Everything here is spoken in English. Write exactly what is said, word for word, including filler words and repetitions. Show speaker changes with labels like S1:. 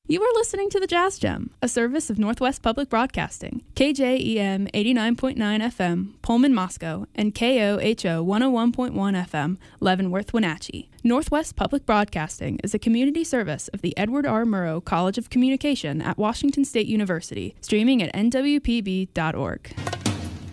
S1: You are listening to the Jazz Gem, a service of Northwest Public Broadcasting, K J E M eighty-nine point nine F M, Pullman, Moscow, and K O H O one oh one point one F M, Leavenworth, Wenatchee. Northwest Public Broadcasting is a community service of the Edward R. Murrow College of Communication at Washington State University, streaming at N W P B dot org.